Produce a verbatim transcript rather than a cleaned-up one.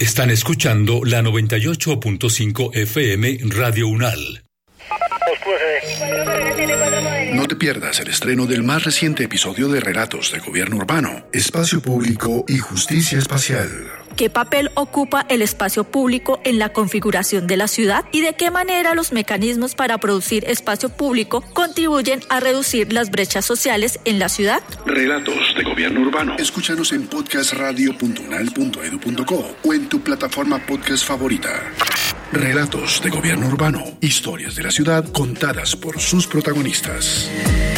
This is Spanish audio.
Están escuchando la noventa y ocho punto cinco F M Radio Unal. No te pierdas el estreno del más reciente episodio de Relatos de Gobierno Urbano, Espacio Público y Justicia Espacial. ¿Qué papel ocupa el espacio público en la configuración de la ciudad y de qué manera los mecanismos para producir espacio público contribuyen a reducir las brechas sociales en la ciudad? Relatos de Gobierno Urbano. Escúchanos en podcast radio punto unal punto edu punto co o en tu plataforma podcast favorita. Relatos de Gobierno Urbano. Historias de la ciudad contadas por sus protagonistas.